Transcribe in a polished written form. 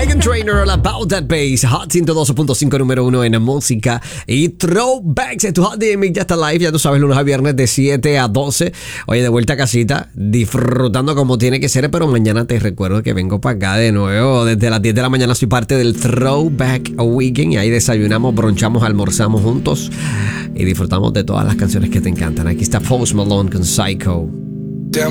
Megan Trainor, All About That Bass, Hot 112.5 número 1 en música y throwbacks. Tu Hot DM ya está live, ya tú sabes, lunes a viernes de 7 a 12. Oye, de vuelta a casita, disfrutando como tiene que ser, pero mañana te recuerdo que vengo para acá de nuevo. Desde las 10 de la mañana soy parte del Throwback Weekend y ahí desayunamos, bronchamos, almorzamos juntos y disfrutamos de todas las canciones que te encantan. Aquí está Post Malone con Psycho.